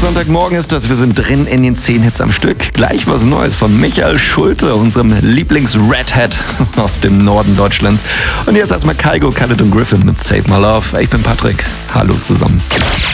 Sonntagmorgen ist das. Wir sind drin in den 10 Hits am Stück. Gleich was Neues von Michael Schulte, unserem Lieblings-Redhead aus dem Norden Deutschlands. Und jetzt erstmal Kygo, Khaled und Griffin mit Save My Love. Ich bin Patrick. Hallo zusammen.